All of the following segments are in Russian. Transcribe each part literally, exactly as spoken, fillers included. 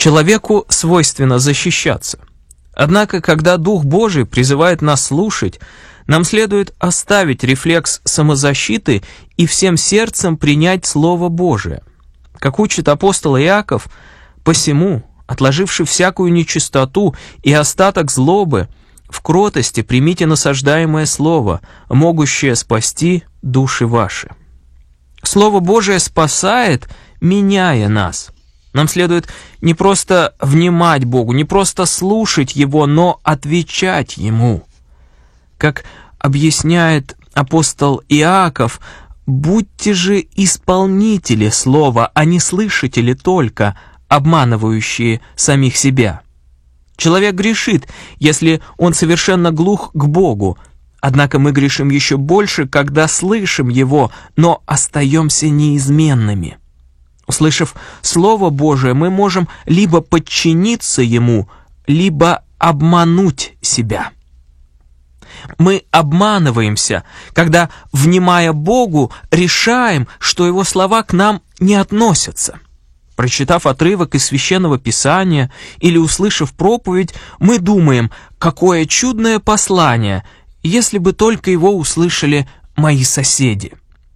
Человеку свойственно защищаться. Однако, когда Дух Божий призывает нас слушать, нам следует оставить рефлекс самозащиты и всем сердцем принять Слово Божие. Как учит апостол Иаков, «Посему, отложивши всякую нечистоту и остаток злобы, в кротости примите насаждаемое Слово, могущее спасти души ваши». Слово Божие спасает, меняя нас. Нам следует не просто внимать Богу, не просто слушать Его, но отвечать Ему. Как объясняет апостол Иаков, «Будьте же исполнители слова, а не слышатели только, обманывающие самих себя». Человек грешит, если он совершенно глух к Богу, однако мы грешим еще больше, когда слышим Его, но остаемся неизменными. Услышав Слово Божие, мы можем либо подчиниться Ему, либо обмануть себя. Мы обманываемся, когда, внимая Богу, решаем, что Его слова к нам не относятся. Прочитав отрывок из Священного Писания или услышав проповедь, мы думаем, какое чудное послание, если бы только его услышали мои соседи.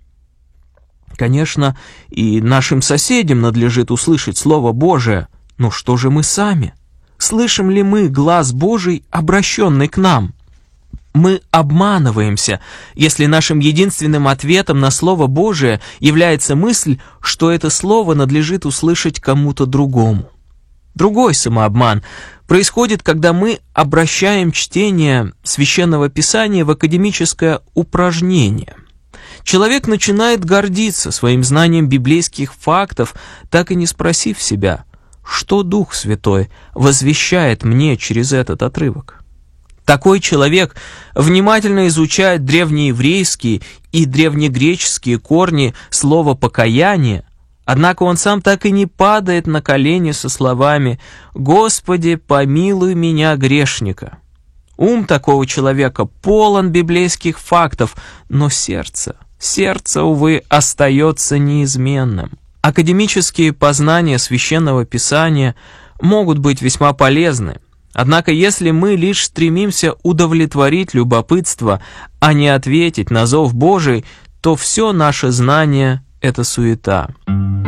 Конечно, и нашим соседям надлежит услышать Слово Божие, но что же мы сами? Слышим ли мы глас Божий, обращенный к нам? Мы обманываемся, если нашим единственным ответом на Слово Божие является мысль, что это Слово надлежит услышать кому-то другому. Другой самообман происходит, когда мы обращаем чтение Священного Писания в академическое упражнение. Человек начинает гордиться своим знанием библейских фактов, так и не спросив себя, что Дух Святой возвещает мне через этот отрывок. Такой человек внимательно изучает древнееврейские и древнегреческие корни слова «покаяние», однако он сам так и не падает на колени со словами «Господи, помилуй меня, грешника». Ум такого человека полон библейских фактов, но сердце, сердце, увы, остается неизменным. Академические познания Священного Писания могут быть весьма полезны, однако если мы лишь стремимся удовлетворить любопытство, а не ответить на зов Божий, то все наше знание — это суета.